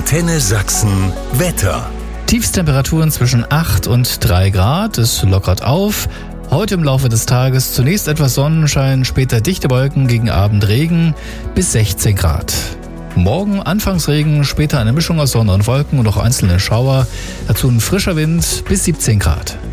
Antenne Sachsen Wetter. Tiefstemperaturen zwischen 8 und 3 Grad. Es lockert auf. Heute im Laufe des Tages zunächst etwas Sonnenschein, später dichte Wolken, gegen Abend Regen bis 16 Grad. Morgen anfangs Regen, später eine Mischung aus Sonne und Wolken und auch einzelne Schauer. Dazu ein frischer Wind bis 17 Grad.